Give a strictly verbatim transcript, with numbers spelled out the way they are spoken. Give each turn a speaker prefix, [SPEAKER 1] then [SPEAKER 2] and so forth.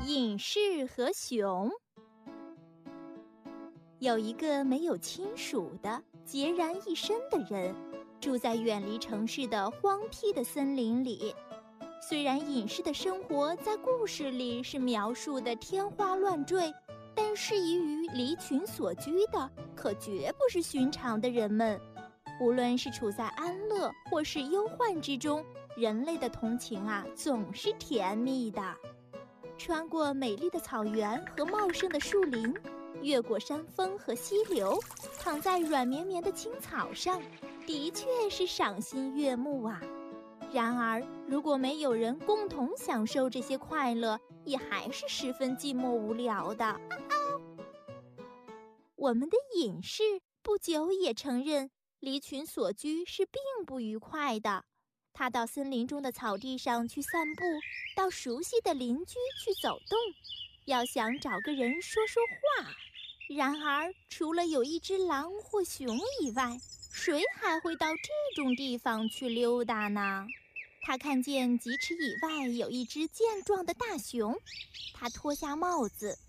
[SPEAKER 1] 隐士和熊。有一个没有亲属的孑然一身的人，住在远离城市的荒僻的森林里。虽然隐士的生活在故事里是描述的天花乱坠，但适宜于离群所居的可绝不是寻常的人们。无论是处在安乐或是忧患之中，人类的同情啊，总是甜蜜的。穿过美丽的草原和茂盛的树林，越过山峰和溪流，躺在软绵绵的青草上，的确是赏心悦目啊。然而，如果没有人共同享受这些快乐，也还是十分寂寞无聊的。我们的隐士不久也承认，离群所居是并不愉快的。他到森林中的草地上去散步，到熟悉的邻居去走动，要想找个人说说话。然而，除了有一只狼或熊以外，谁还会到这种地方去溜达呢？他看见几尺以外有一只健壮的大熊，他脱下帽子，